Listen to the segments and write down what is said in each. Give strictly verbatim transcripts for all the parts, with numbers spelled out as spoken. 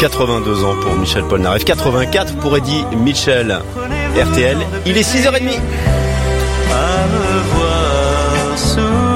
quatre-vingt-deux ans pour Michel Polnareff, quatre-vingt-quatre pour Eddie Mitchell. R T L, il est six heures trente. À me voir souffrir.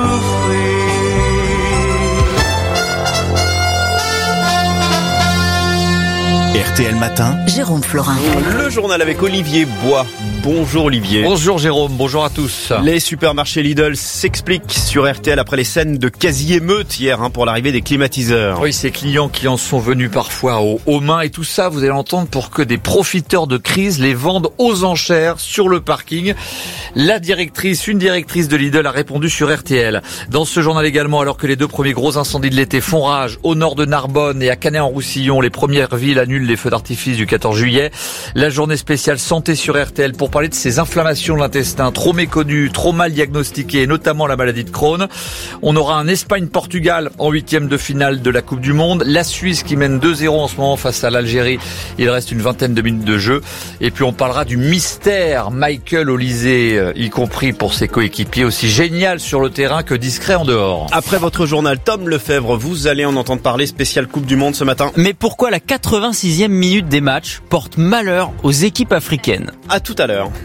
R T L Matin, Jérôme Florin. Le journal avec Olivier Bois. Bonjour Olivier. Bonjour Jérôme, bonjour à tous. Les supermarchés Lidl s'expliquent sur R T L après les scènes de quasi-émeute hier hein, pour l'arrivée des climatiseurs. Oui, ces clients qui en sont venus parfois aux, aux mains et tout ça, vous allez l'entendre, pour que des profiteurs de crise les vendent aux enchères sur le parking. La directrice, une directrice de Lidl a répondu sur R T L. Dans ce journal également, alors que les deux premiers gros incendies de l'été font rage au nord de Narbonne et à Canet-en-Roussillon, les premières villes annulent les feux d'artifice du quatorze juillet. La journée spéciale santé sur R T L pour parler de ces inflammations de l'intestin trop méconnues, trop mal diagnostiquées, notamment la maladie de Crohn. On aura un Espagne-Portugal en huitième de finale de la Coupe du Monde. La Suisse qui mène deux zéro en ce moment face à l'Algérie. Il reste une vingtaine de minutes de jeu. Et puis on parlera du mystère Michael Olysée, y compris pour ses coéquipiers, aussi génial sur le terrain que discret en dehors. Après votre journal, Tom Lefebvre, vous allez en entendre parler, spécial Coupe du Monde ce matin. Mais pourquoi la quatre-vingt-sixième minute des matchs porte malheur aux équipes africaines? À tout à l'heure.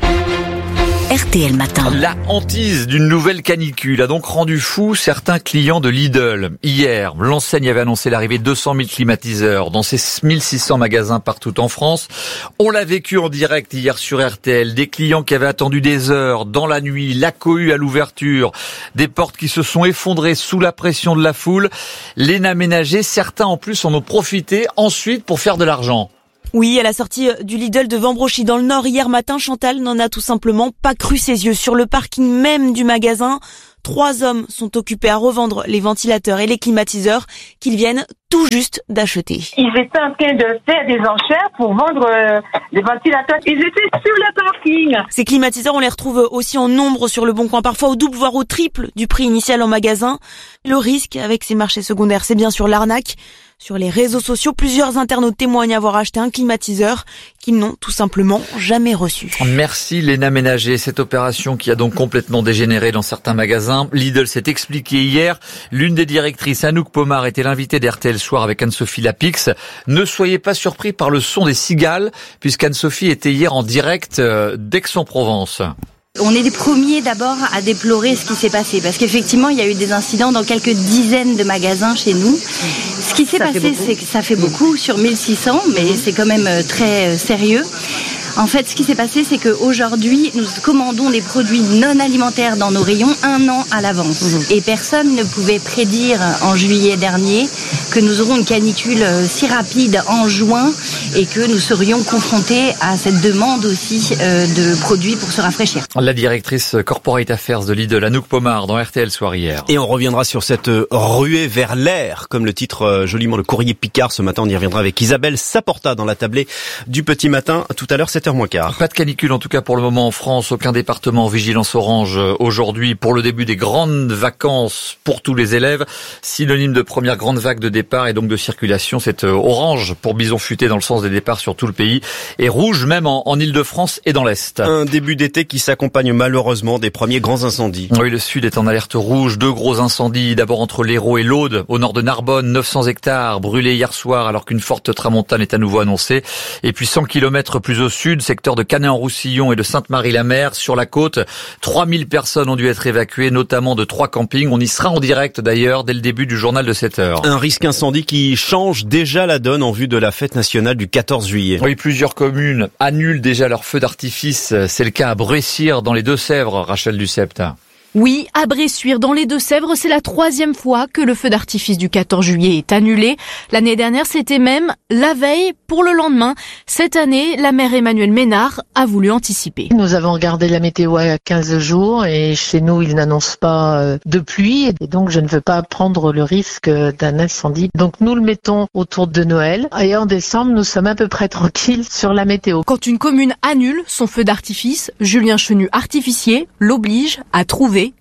R T L Matin. La hantise d'une nouvelle canicule a donc rendu fou certains clients de Lidl. Hier, l'enseigne avait annoncé l'arrivée de deux cent mille climatiseurs dans ses mille six cents magasins partout en France. On l'a vécu en direct hier sur R T L. Des clients qui avaient attendu des heures dans la nuit, la cohue à l'ouverture, des portes qui se sont effondrées sous la pression de la foule. Les naménagés, certains en plus en ont profité ensuite pour faire de l'argent. Oui, à la sortie du Lidl de Vambrochy dans le Nord hier matin, Chantal n'en a tout simplement pas cru ses yeux. Sur le parking même du magasin, trois hommes sont occupés à revendre les ventilateurs et les climatiseurs qu'ils viennent tout juste d'acheter. Ils étaient en train de faire des enchères pour vendre euh, des ventilateurs. Ils étaient sur le parking. Ces climatiseurs, on les retrouve aussi en nombre sur le Bon Coin, parfois au double voire au triple du prix initial en magasin. Le risque avec ces marchés secondaires, c'est bien sûr l'arnaque. Sur les réseaux sociaux, plusieurs internautes témoignent avoir acheté un climatiseur qu'ils n'ont tout simplement jamais reçu. Merci Léna Ménager. Cette opération qui a donc complètement dégénéré dans certains magasins. Lidl s'est expliqué hier. L'une des directrices, Anouk Pomar, était l'invitée d'R T L Soir avec Anne-Sophie Lapix. Ne soyez pas surpris par le son des cigales, puisqu'Anne-Sophie était hier en direct d'Aix-en-Provence. On est les premiers d'abord à déplorer ce qui s'est passé, parce qu'effectivement il y a eu des incidents dans quelques dizaines de magasins chez nous. Ce qui s'est passé, c'est que ça fait beaucoup sur mille six cents, mais c'est quand même très sérieux. En fait, ce qui s'est passé, c'est qu'aujourd'hui, nous commandons des produits non alimentaires dans nos rayons un an à l'avance. Mmh. Et personne ne pouvait prédire en juillet dernier que nous aurons une canicule si rapide en juin et que nous serions confrontés à cette demande aussi euh, de produits pour se rafraîchir. La directrice Corporate Affairs de Lidl, Anouk Pomar, dans R T L Soir hier. Et on reviendra sur cette ruée vers l'air, comme le titre euh, joliment le Courrier Picard ce matin. On y reviendra avec Isabelle Saporta dans la tablée du Petit Matin. Tout à l'heure, sept heures moins quart. Pas de canicule en tout cas pour le moment en France. Aucun département en vigilance orange aujourd'hui pour le début des grandes vacances pour tous les élèves. Synonyme de première grande vague de départ et donc de circulation. C'est orange pour Bison Futé dans le sens des départs sur tout le pays et rouge même en, en Île-de-France et dans l'Est. Un début d'été qui s'accompagne malheureusement des premiers grands incendies. Oui, le Sud est en alerte rouge. Deux gros incendies d'abord entre l'Hérault et l'Aude au nord de Narbonne. neuf cents hectares brûlés hier soir alors qu'une forte tramontane est à nouveau annoncée. Et puis cent kilomètres plus au sud, secteur de Canet-en-Roussillon et de Sainte-Marie-la-Mer sur la côte. trois mille personnes ont dû être évacuées, notamment de trois campings. On y sera en direct d'ailleurs dès le début du journal de sept heures. Un risque incendie qui change déjà la donne en vue de la fête nationale du quatorze juillet. Oui, plusieurs communes annulent déjà leurs feux d'artifice. C'est le cas à Bressuire dans les Deux-Sèvres, Rachel Ducept. Oui, à Bressuire, dans les Deux-Sèvres, c'est la troisième fois que le feu d'artifice du quatorze juillet est annulé. L'année dernière, c'était même la veille pour le lendemain. Cette année, la maire Emmanuelle Ménard a voulu anticiper. Nous avons regardé la météo à quinze jours et chez nous, ils n'annoncent pas de pluie. Et donc, je ne veux pas prendre le risque d'un incendie. Donc, nous le mettons autour de Noël. Et en décembre, nous sommes à peu près tranquilles sur la météo. Quand une commune annule son feu d'artifice, Julien Chenu, artificier, l'oblige à trouver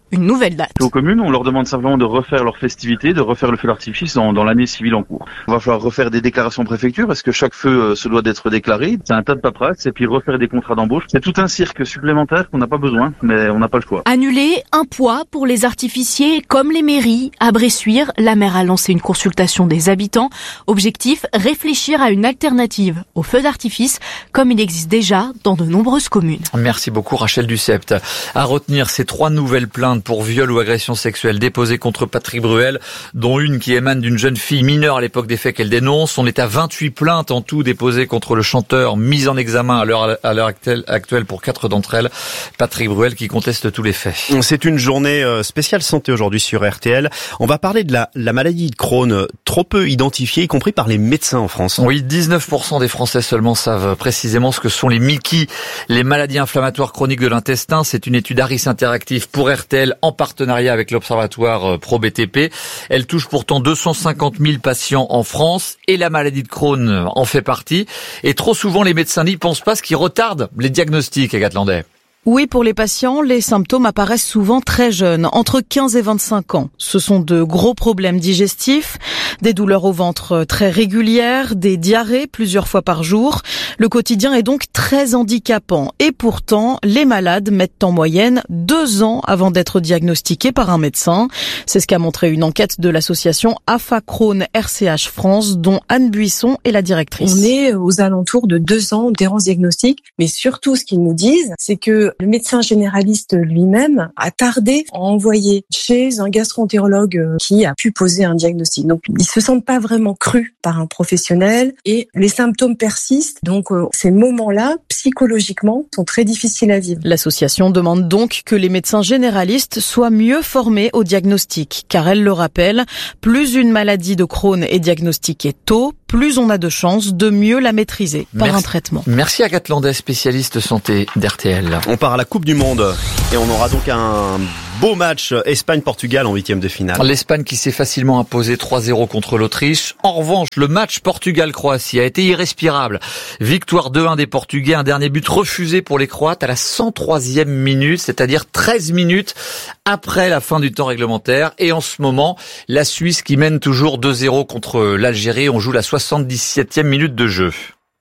une nouvelle date. Aux communes, on leur demande simplement de refaire leurs festivités, de refaire le feu d'artifice dans, dans l'année civile en cours. On va falloir refaire des déclarations préfecture parce que chaque feu euh, se doit d'être déclaré. C'est un tas de paperasse et puis refaire des contrats d'embauche. C'est tout un cirque supplémentaire qu'on n'a pas besoin, mais on n'a pas le choix. Annuler, un poids pour les artificiers comme les mairies. À Bressuire, la maire a lancé une consultation des habitants. Objectif, réfléchir à une alternative au feu d'artifice comme il existe déjà dans de nombreuses communes. Merci beaucoup Rachel Ducept. À retenir ces trois nouvelles plaintes pour viol ou agression sexuelle déposées contre Patrick Bruel, dont une qui émane d'une jeune fille mineure à l'époque des faits qu'elle dénonce. On est à vingt-huit plaintes en tout déposées contre le chanteur, mis en examen à l'heure, à l'heure actuelle pour quatre d'entre elles. Patrick Bruel qui conteste tous les faits. C'est une journée spéciale santé aujourd'hui sur R T L. On va parler de la, la maladie de Crohn, trop peu identifiée, y compris par les médecins en France. Oui, dix-neuf pour cent des Français seulement savent précisément ce que sont les M I C I, les maladies inflammatoires chroniques de l'intestin. C'est une étude Harris Interactive pour R T L en partenariat avec l'Observatoire Pro B T P. Elle touche pourtant deux cent cinquante mille patients en France et la maladie de Crohn en fait partie. Et trop souvent, les médecins n'y pensent pas, ce qui retarde les diagnostics, Agathe Landais. Oui, pour les patients, les symptômes apparaissent souvent très jeunes, entre quinze et vingt-cinq ans. Ce sont de gros problèmes digestifs, des douleurs au ventre très régulières, des diarrhées plusieurs fois par jour. Le quotidien est donc très handicapant. Et pourtant, les malades mettent en moyenne deux ans avant d'être diagnostiqués par un médecin. C'est ce qu'a montré une enquête de l'association A F A Crohn R C H France, dont Anne Buisson est la directrice. On est aux alentours de deux ans d'errance diagnostique, mais surtout ce qu'ils nous disent, c'est que le médecin généraliste lui-même a tardé à envoyer chez un gastro-entérologue qui a pu poser un diagnostic. Donc, ils se sentent pas vraiment crus par un professionnel et les symptômes persistent. Donc, ces moments-là, psychologiquement, sont très difficiles à vivre. L'association demande donc que les médecins généralistes soient mieux formés au diagnostic, car elle le rappelle, plus une maladie de Crohn est diagnostiquée tôt, plus on a de chances de mieux la maîtriser par Merci. un traitement. Merci Agathe Landais, spécialiste santé d'R T L. On part à la Coupe du Monde et on aura donc un beau match Espagne-Portugal en huitième de finale. L'Espagne qui s'est facilement imposée trois zéro contre l'Autriche. En revanche, le match Portugal-Croatie a été irrespirable. Victoire deux un des Portugais, un dernier but refusé pour les Croates à la cent troisième minute, c'est-à-dire treize minutes après la fin du temps réglementaire. Et en ce moment, la Suisse qui mène toujours deux zéro contre l'Algérie. On joue la soixante-dix-septième minute de jeu.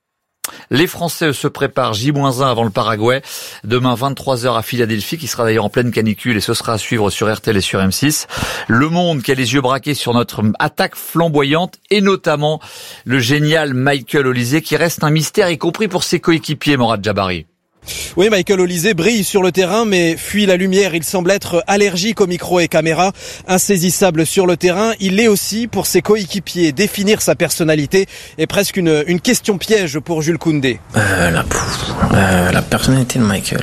Les Français se préparent J un avant le Paraguay. Demain, vingt-trois heures à Philadelphie, qui sera d'ailleurs en pleine canicule, et ce sera à suivre sur R T L et sur M six. Le Monde qui a les yeux braqués sur notre attaque flamboyante, et notamment le génial Michael Olise, qui reste un mystère, y compris pour ses coéquipiers, Morad Jabari. Oui, Michael Olise brille sur le terrain mais fuit la lumière. Il semble être allergique aux micros et caméras, insaisissable sur le terrain. Il l'est aussi pour ses coéquipiers. Définir sa personnalité est presque une, une question piège pour Jules Koundé. Euh, la, euh, la personnalité de Michael.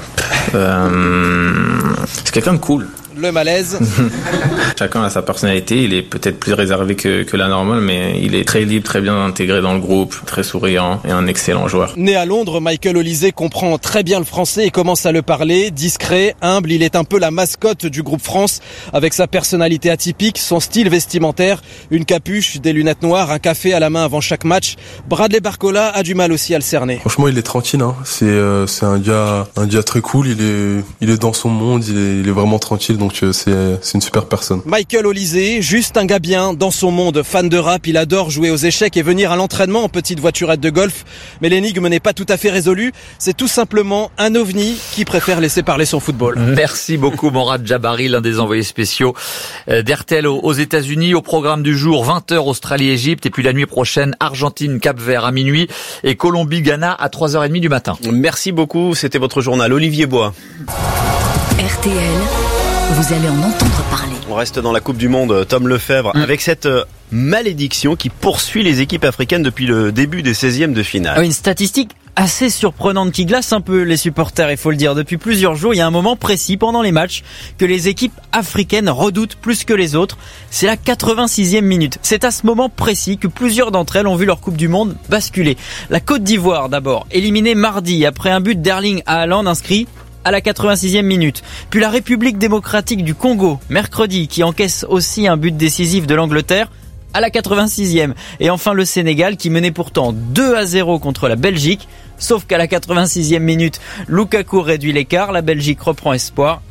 Euh, c'est quelqu'un de cool. Le malaise. Chacun a sa personnalité, il est peut-être plus réservé que, que la normale, mais il est très libre, très bien intégré dans le groupe, très souriant et un excellent joueur. Né à Londres, Michael Olise comprend très bien le français et commence à le parler. Discret, humble, il est un peu la mascotte du groupe France, avec sa personnalité atypique, son style vestimentaire, une capuche, des lunettes noires, un café à la main avant chaque match. Bradley Barcola a du mal aussi à le cerner. Franchement, il est tranquille, hein. C'est, euh, c'est un gars, un gars très cool, il est, il est dans son monde, il est, il est vraiment tranquille. Donc c'est, c'est une super personne. Michael Olise, juste un gars bien dans son monde, fan de rap, il adore jouer aux échecs et venir à l'entraînement en petite voiturette de golf. Mais l'énigme n'est pas tout à fait résolue, c'est tout simplement un ovni qui préfère laisser parler son football. Merci beaucoup Morad Jabari, l'un des envoyés spéciaux d'R T L aux États-Unis. Au programme du jour, vingt heures Australie-Égypte, et puis la nuit prochaine, Argentine-Cap-Vert à minuit et Colombie-Ghana à trois heures trente du matin. Merci beaucoup, c'était votre journal. Olivier Bois. R T L, vous allez en entendre parler. On reste dans la Coupe du Monde, Tom Lefebvre, mmh. avec cette malédiction qui poursuit les équipes africaines depuis le début des seizièmes de finale. Une statistique assez surprenante qui glace un peu les supporters, il faut le dire. Depuis plusieurs jours, il y a un moment précis pendant les matchs que les équipes africaines redoutent plus que les autres. C'est la quatre-vingt-sixième minute. C'est à ce moment précis que plusieurs d'entre elles ont vu leur Coupe du Monde basculer. La Côte d'Ivoire d'abord, éliminée mardi après un but d'Erling Haaland inscrit à la quatre-vingt-sixième minute. Puis la République démocratique du Congo, mercredi, qui encaisse aussi un but décisif de l'Angleterre à la quatre-vingt-sixième. Et enfin le Sénégal qui menait pourtant deux à zéro contre la Belgique. Sauf qu'à la quatre-vingt-sixième minute, Lukaku réduit l'écart, la Belgique reprend espoir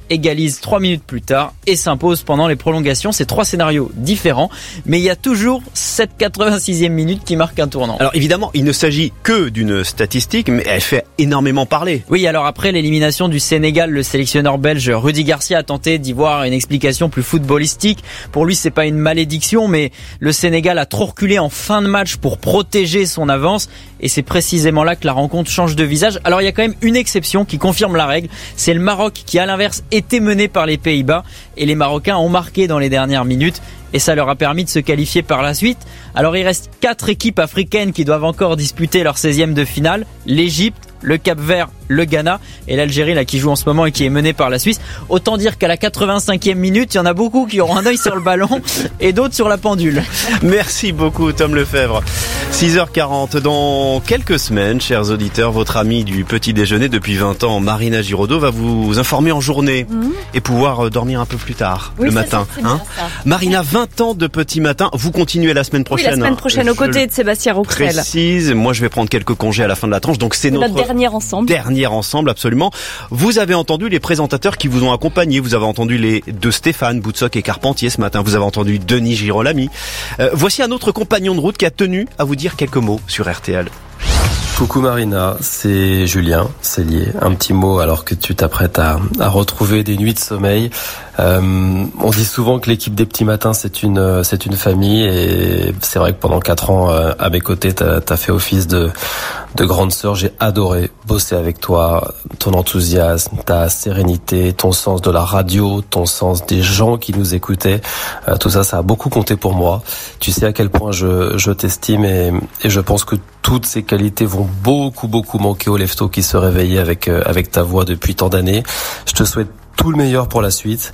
égalise trois minutes plus tard et s'impose pendant les prolongations. C'est trois scénarios différents, mais il y a toujours cette quatre-vingt-sixième minute qui marque un tournant. Alors évidemment, il ne s'agit que d'une statistique, mais elle fait énormément parler. Oui, alors après l'élimination du Sénégal, le sélectionneur belge Rudy Garcia a tenté d'y voir une explication plus footballistique. Pour lui, c'est pas une malédiction, mais le Sénégal a trop reculé en fin de match pour protéger son avance, et c'est précisément là que la rencontre change de visage. Alors il y a quand même une exception qui confirme la règle, c'est le Maroc qui à l'inverse était mené par les Pays-Bas, et les Marocains ont marqué dans les dernières minutes, et ça leur a permis de se qualifier par la suite. Alors il reste quatre équipes africaines qui doivent encore disputer leur seizième de finale, l'Égypte, le Cap-Vert, le Ghana et l'Algérie là qui joue en ce moment et qui est menée par la Suisse. Autant dire qu'à la quatre-vingt-cinquième minute, il y en a beaucoup qui auront un œil sur le ballon et d'autres sur la pendule. Merci beaucoup Tom Lefebvre. six heures quarante, dans quelques semaines, chers auditeurs, votre amie du petit déjeuner depuis vingt ans, Marina Giraudot, va vous informer en journée mmh. et pouvoir dormir un peu plus tard, oui, le ça, matin. C'est, c'est hein Marina, vingt ans de petit matin, vous continuez la semaine prochaine. Oui, la semaine prochaine, hein, aux côtés de Sébastien Rouxel. Précise, moi je vais prendre quelques congés à la fin de la tranche, donc c'est, c'est notre, notre dernière ensemble. Dernière ensemble, absolument. Vous avez entendu les présentateurs qui vous ont accompagné. Vous avez entendu les deux Stéphane, Boutsock et Carpentier ce matin. Vous avez entendu Denis Girolami. Euh, voici un autre compagnon de route qui a tenu à vous dire quelques mots sur R T L. Coucou Marina, c'est Julien, c'est lié. Un petit mot alors que tu t'apprêtes à, à retrouver des nuits de sommeil. Euh, on dit souvent que l'équipe des petits matins c'est une c'est une famille, et c'est vrai que pendant quatre ans euh, à mes côtés t'as, t'as fait office de de grande sœur. J'ai adoré bosser avec toi, ton enthousiasme, ta sérénité, ton sens de la radio, ton sens des gens qui nous écoutaient. Euh, tout ça, ça a beaucoup compté pour moi. Tu sais à quel point je je t'estime, et et je pense que toutes ces qualités vont beaucoup beaucoup manquer aux leftos qui se réveillaient avec euh, avec ta voix depuis tant d'années. Je te souhaite tout le meilleur pour la suite.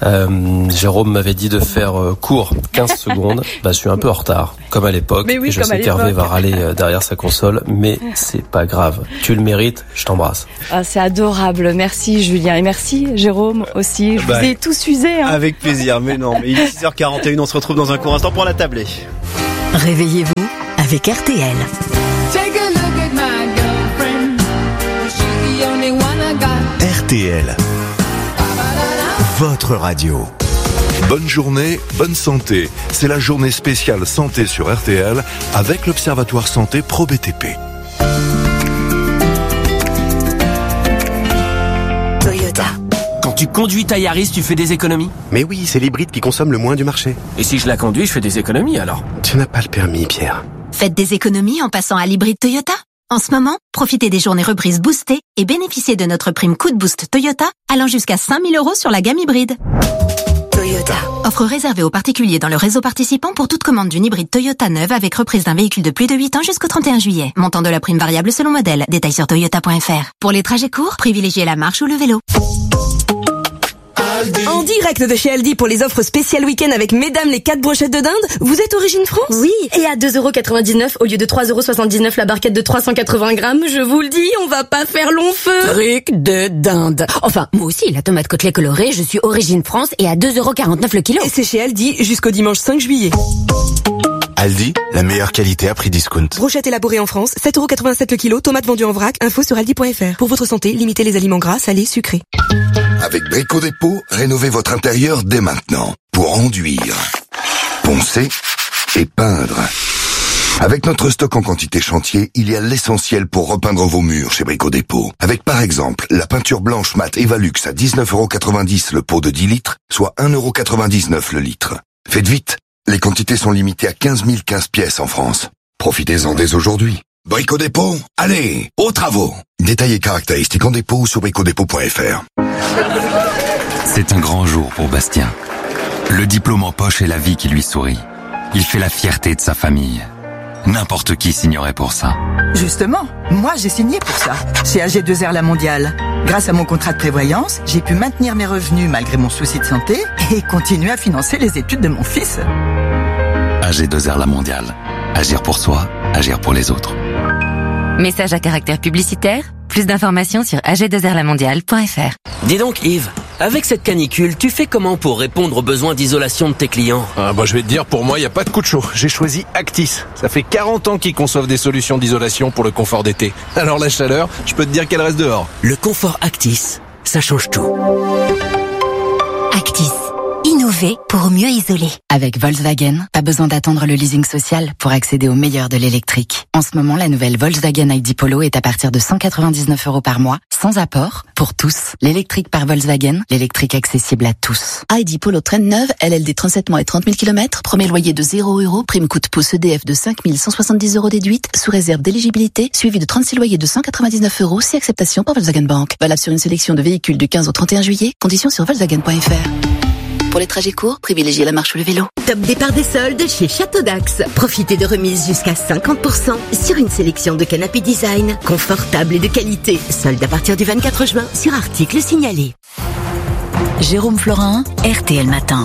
Euh, Jérôme m'avait dit de faire euh, court, quinze secondes. Bah, je suis un peu en retard, comme à l'époque. Mais oui, et je sais qu'Hervé va râler euh, derrière sa console, mais c'est pas grave. Tu le mérites, je t'embrasse. Ah, c'est adorable. Merci Julien. Et merci Jérôme aussi. Je bah, vous ai tous usé. Hein. Avec plaisir, mais non. Mais il est six heures quarante et une, on se retrouve dans un court instant pour la tablée. Réveillez-vous avec R T L. R T L, votre radio. Bonne journée, bonne santé. C'est la journée spéciale santé sur R T L avec l'Observatoire Santé Pro B T P. Toyota. Quand tu conduis ta Yaris, tu fais des économies? Mais oui, c'est l'hybride qui consomme le moins du marché. Et si je la conduis, je fais des économies alors? Tu n'as pas le permis, Pierre. Faites des économies en passant à l'hybride Toyota. En ce moment, profitez des journées reprises boostées et bénéficiez de notre prime coup de boost Toyota allant jusqu'à cinq mille euros sur la gamme hybride. Toyota. Offre réservée aux particuliers dans le réseau participant pour toute commande d'une hybride Toyota neuve avec reprise d'un véhicule de plus de huit ans jusqu'au trente et un juillet. Montant de la prime variable selon modèle. Détails sur toyota point f r. Pour les trajets courts, privilégiez la marche ou le vélo. En direct de chez Aldi pour les offres spéciales week-end avec mesdames les quatre brochettes de dinde. Vous êtes Origine France? Oui, et à deux euros quatre-vingt-dix-neuf au lieu de trois euros soixante-dix-neuf la barquette de trois cent quatre-vingts grammes, je vous le dis, on va pas faire long feu. Truc de dinde. Enfin, moi aussi, la tomate côtelée colorée, je suis Origine France et à deux euros quarante-neuf le kilo. Et c'est chez Aldi jusqu'au dimanche cinq juillet. Aldi, la meilleure qualité à prix discount. Brochette élaborée en France, sept euros quatre-vingt-sept le kilo, tomates vendues en vrac, info sur aldi point f r. Pour votre santé, limitez les aliments gras, salés, sucrés. Avec Brico Dépôt, rénovez votre intérieur dès maintenant pour enduire, poncer et peindre. Avec notre stock en quantité chantier, il y a l'essentiel pour repeindre vos murs chez Brico Dépôt. Avec par exemple la peinture blanche mat Evalux à dix-neuf euros quatre-vingt-dix le pot de dix litres, soit un euro quatre-vingt-dix-neuf le litre. Faites vite, les quantités sont limitées à quinze mille quinze pièces en France. Profitez-en dès aujourd'hui. Brico Dépôt, allez, aux travaux. Détails et caractéristiques en dépôt ou sur brico dépôt point f r. C'est un grand jour pour Bastien. Le diplôme en poche et la vie qui lui sourit. Il fait la fierté de sa famille. N'importe qui signerait pour ça. Justement, moi j'ai signé pour ça, chez A G deux R La Mondiale. Grâce à mon contrat de prévoyance, j'ai pu maintenir mes revenus malgré mon souci de santé et continuer à financer les études de mon fils. A G deux R La Mondiale. Agir pour soi, agir pour les autres. Message à caractère publicitaire. Plus d'informations sur a g deux r la mondiale point f r. Dis donc Yves, avec cette canicule, tu fais comment pour répondre aux besoins d'isolation de tes clients? Ah bah je vais te dire, pour moi, il n'y a pas de coup de chaud. J'ai choisi Actis. Ça fait quarante ans qu'ils conçoivent des solutions d'isolation pour le confort d'été. Alors la chaleur, je peux te dire qu'elle reste dehors. Le confort Actis, ça change tout. Actis. Innover pour mieux isoler. Avec Volkswagen, pas besoin d'attendre le leasing social pour accéder au meilleur de l'électrique. En ce moment, la nouvelle Volkswagen I D Polo est à partir de cent quatre-vingt-dix-neuf euros par mois, sans apport, pour tous. L'électrique par Volkswagen, l'électrique accessible à tous. I D Polo traîne neuve, L L D trente-sept mois et trente mille kilomètres, premier loyer de zéro euros, prime coup de pouce E D F de cinq mille cent soixante-dix euros déduite, sous réserve d'éligibilité, suivi de trente-six loyers de cent quatre-vingt-dix-neuf euros, si acceptation par Volkswagen Bank. Valable sur une sélection de véhicules du quinze au trente et un juillet, conditions sur Volkswagen point F R. Pour les trajets courts, privilégiez la marche ou le vélo. Top départ des soldes chez Château d'Axe. Profitez de remises jusqu'à cinquante pour cent sur une sélection de canapés design, confortables et de qualité. Soldes à partir du vingt-quatre juin sur articles signalés. Jérôme Florin, R T L Matin.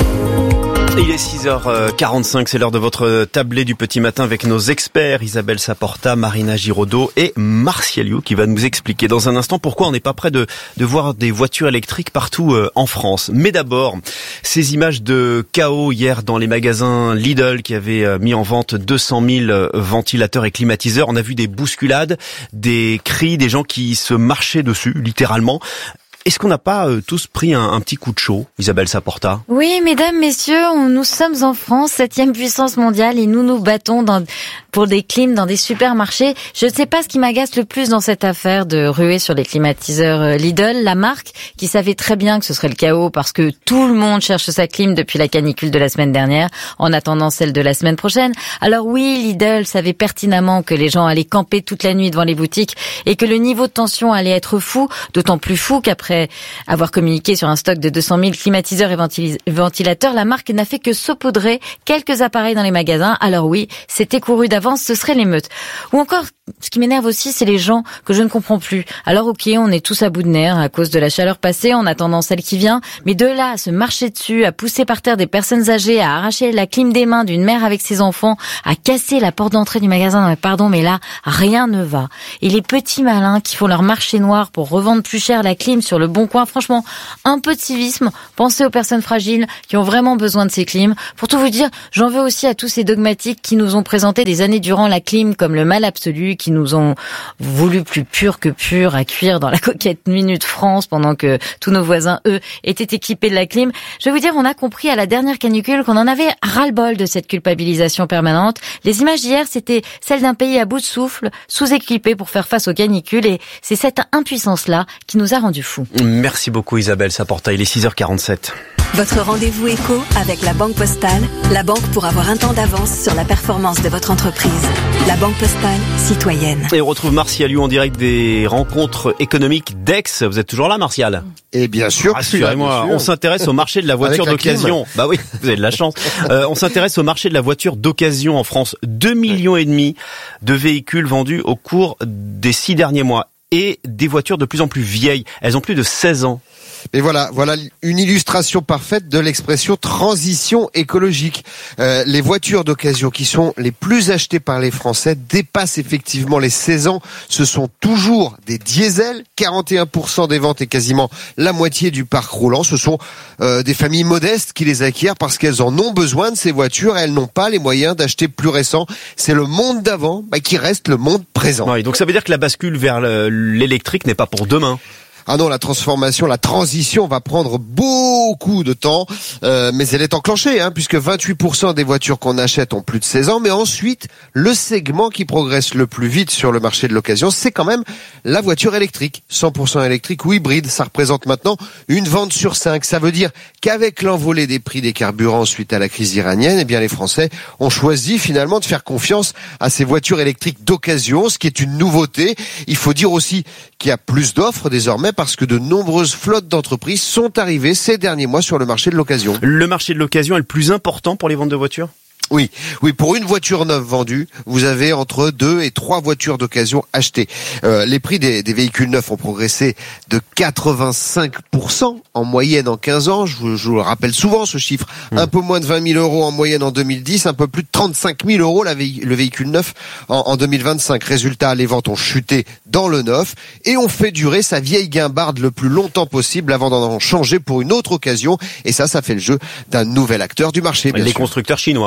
Il est six heures quarante-cinq, c'est l'heure de votre tablé du petit matin avec nos experts Isabelle Saporta, Marina Giraudot et Martial You qui va nous expliquer dans un instant pourquoi on n'est pas près de, de voir des voitures électriques partout en France. Mais d'abord, ces images de chaos hier dans les magasins Lidl qui avaient mis en vente deux cent mille ventilateurs et climatiseurs. On a vu des bousculades, des cris, des gens qui se marchaient dessus, littéralement. Est-ce qu'on n'a pas euh, tous pris un, un petit coup de chaud, Isabelle Saporta? Oui, mesdames, messieurs, on, nous sommes en France, septième puissance mondiale, et nous nous battons dans, pour des clims dans des supermarchés. Je ne sais pas ce qui m'agace le plus dans cette affaire de ruer sur les climatiseurs Lidl, la marque qui savait très bien que ce serait le chaos parce que tout le monde cherche sa clim depuis la canicule de la semaine dernière, en attendant celle de la semaine prochaine. Alors oui, Lidl savait pertinemment que les gens allaient camper toute la nuit devant les boutiques et que le niveau de tension allait être fou, d'autant plus fou qu'après Après avoir communiqué sur un stock de deux cent mille climatiseurs et ventilateurs, la marque n'a fait que saupoudrer quelques appareils dans les magasins. Alors oui, c'était couru d'avance, ce serait l'émeute. Ou encore, ce qui m'énerve aussi, c'est les gens que je ne comprends plus. Alors ok, on est tous à bout de nerfs à cause de la chaleur passée, en attendant celle qui vient, mais de là à se marcher dessus, à pousser par terre des personnes âgées, à arracher la clim des mains d'une mère avec ses enfants, à casser la porte d'entrée du magasin, non, pardon, mais là, rien ne va. Et les petits malins qui font leur marché noir pour revendre plus cher la clim sur le bon coin, franchement, un peu de civisme, pensez aux personnes fragiles qui ont vraiment besoin de ces clims. Pour tout vous dire, j'en veux aussi à tous ces dogmatiques qui nous ont présenté des années durant la clim comme le mal absolu, qui nous ont voulu plus pur que pur à cuire dans la coquette Minute France pendant que tous nos voisins, eux, étaient équipés de la clim. Je vais vous dire, on a compris à la dernière canicule qu'on en avait ras-le-bol de cette culpabilisation permanente. Les images d'hier, c'était celle d'un pays à bout de souffle, sous-équipé pour faire face aux canicules, et c'est cette impuissance-là qui nous a rendus fous. Merci beaucoup Isabelle Saporta, il est six heures quarante-sept. Votre rendez-vous éco avec la Banque Postale, la banque pour avoir un temps d'avance sur la performance de votre entreprise. La Banque Postale, citoyenne. Et on retrouve Martial You en direct des rencontres économiques d'Aix. Vous êtes toujours là, Martial? Et bien sûr. Rassurez-moi, on s'intéresse au marché de la voiture d'occasion. Bah oui, vous avez de la chance. Euh, on s'intéresse au marché de la voiture d'occasion en France. Deux millions et demi de véhicules vendus au cours des six derniers mois. Et des voitures de plus en plus vieilles. Elles ont plus de seize ans. Mais voilà, voilà une illustration parfaite de l'expression transition écologique. Euh, les voitures d'occasion qui sont les plus achetées par les Français dépassent effectivement les seize ans. Ce sont toujours des diesels, quarante et un pour cent des ventes et quasiment la moitié du parc roulant. Ce sont euh, des familles modestes qui les acquièrent parce qu'elles en ont besoin de ces voitures et elles n'ont pas les moyens d'acheter plus récent. C'est le monde d'avant bah, qui reste le monde présent. Ouais, donc ça veut dire que la bascule vers l'électrique n'est pas pour demain. Ah non, la transformation, la transition va prendre beaucoup de temps, euh, mais elle est enclenchée, hein, puisque vingt-huit pour cent des voitures qu'on achète ont plus de seize ans, mais ensuite, le segment qui progresse le plus vite sur le marché de l'occasion, c'est quand même la voiture électrique, cent pour cent électrique ou hybride. Ça représente maintenant une vente sur cinq. Ça veut dire qu'avec l'envolée des prix des carburants suite à la crise iranienne, eh bien les Français ont choisi finalement de faire confiance à ces voitures électriques d'occasion, ce qui est une nouveauté. Il faut dire aussi qu'il y a plus d'offres désormais, parce que de nombreuses flottes d'entreprises sont arrivées ces derniers mois sur le marché de l'occasion. Le marché de l'occasion est le plus important pour les ventes de voitures ? Oui, oui, pour une voiture neuve vendue, vous avez entre deux et trois voitures d'occasion achetées. Euh, les prix des, des véhicules neufs ont progressé de quatre-vingt-cinq pour cent en moyenne en quinze ans. Je vous, je vous le rappelle souvent ce chiffre. Mmh. Un peu moins de vingt mille euros en moyenne en deux mille dix, un peu plus de trente-cinq mille euros la vé- le véhicule neuf en, en deux mille vingt-cinq. Résultat, les ventes ont chuté dans le neuf et on fait durer sa vieille guimbarde le plus longtemps possible avant d'en changer pour une autre occasion. Et ça, ça fait le jeu d'un nouvel acteur du marché. Bien les sûr. constructeurs chinois.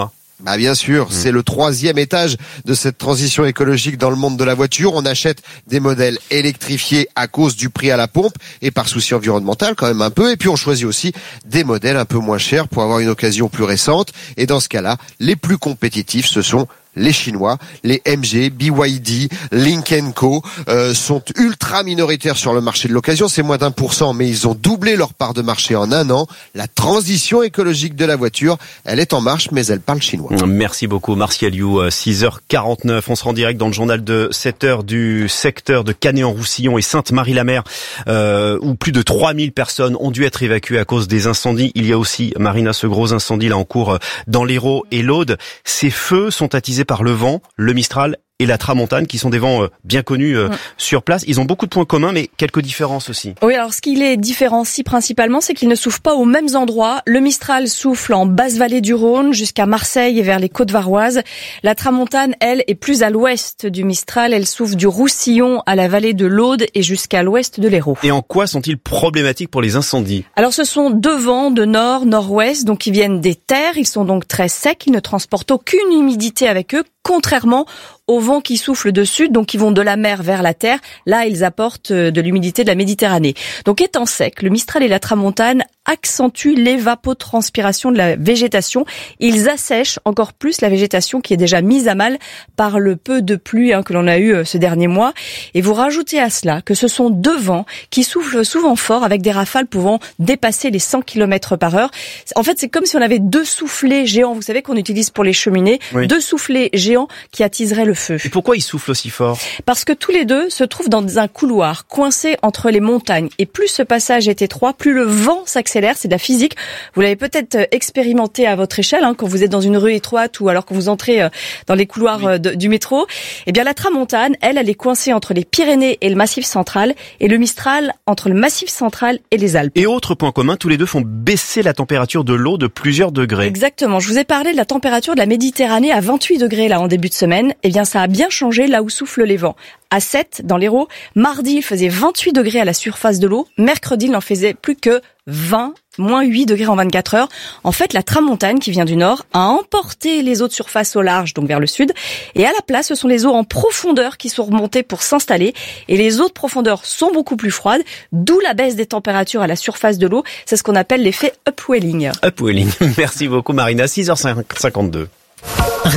Bah bien sûr, mmh. c'est le troisième étage de cette transition écologique dans le monde de la voiture. On achète des modèles électrifiés à cause du prix à la pompe et par souci environnemental quand même un peu. Et puis on choisit aussi des modèles un peu moins chers pour avoir une occasion plus récente. Et dans ce cas-là, les plus compétitifs, ce sont les Chinois, les M G, B Y D, Lynk and Co euh, sont ultra minoritaires sur le marché de l'occasion. C'est moins d'un pour cent, mais ils ont doublé leur part de marché en un an. La transition écologique de la voiture, elle est en marche, mais elle parle chinois. Merci beaucoup, Martial You. six heures quarante-neuf. On se rend direct dans le journal de sept heures du secteur de Canet-en-Roussillon et Sainte-Marie-la-Mer, euh, où plus de trois mille personnes ont dû être évacuées à cause des incendies. Il y a aussi, Marina, ce gros incendie là en cours dans l'Hérault et l'Aude. Ces feux sont attisés par le vent, le Mistral et la Tramontane, qui sont des vents bien connus euh, mmh. sur place. Ils ont beaucoup de points communs, mais quelques différences aussi. Oui, alors ce qui les différencie principalement, c'est qu'ils ne soufflent pas aux mêmes endroits. Le Mistral souffle en basse vallée du Rhône, jusqu'à Marseille et vers les côtes varoises. La Tramontane, elle, est plus à l'ouest du Mistral. Elle souffle du Roussillon à la vallée de l'Aude et jusqu'à l'ouest de l'Hérault. Et en quoi sont-ils problématiques pour les incendies? Alors ce sont deux vents de nord, nord-ouest, donc qui viennent des terres. Ils sont donc très secs, ils ne transportent aucune humidité avec eux, contrairement aux vents qui soufflent de sud, donc qui vont de la mer vers la terre. Là, ils apportent de l'humidité de la Méditerranée. Donc étant sec, le Mistral et la Tramontane accentuent l'évapotranspiration de la végétation. Ils assèchent encore plus la végétation qui est déjà mise à mal par le peu de pluie hein, que l'on a eu ce dernier mois. Et vous rajoutez à cela que ce sont deux vents qui soufflent souvent fort avec des rafales pouvant dépasser les cent kilomètres par heure. En fait, c'est comme si on avait deux soufflets géants, vous savez, qu'on utilise pour les cheminées, oui. deux soufflets géants qui attiseraient le feu. Et pourquoi ils soufflent aussi fort? Parce que tous les deux se trouvent dans un couloir coincé entre les montagnes. Et plus ce passage est étroit, plus le vent s'accélère. C'est de la physique. Vous l'avez peut-être expérimenté à votre échelle, hein, quand vous êtes dans une rue étroite ou alors que vous entrez dans les couloirs oui. de, du métro. Eh bien, la Tramontane, elle, elle est coincée entre les Pyrénées et le Massif central, et le Mistral entre le Massif central et les Alpes. Et autre point commun, tous les deux font baisser la température de l'eau de plusieurs degrés. Exactement. Je vous ai parlé de la température de la Méditerranée à vingt-huit degrés là en début de semaine. Eh bien, ça a bien changé là où soufflent les vents. À sept, dans l'Hérault, mardi, il faisait vingt-huit degrés à la surface de l'eau. Mercredi, il n'en faisait plus que vingt, moins huit degrés en vingt-quatre heures. En fait, la Tramontane, qui vient du nord, a emporté les eaux de surface au large, donc vers le sud. Et à la place, ce sont les eaux en profondeur qui sont remontées pour s'installer. Et les eaux de profondeur sont beaucoup plus froides, d'où la baisse des températures à la surface de l'eau. C'est ce qu'on appelle l'effet upwelling. Upwelling. Merci beaucoup, Marina. six heures cinquante-deux.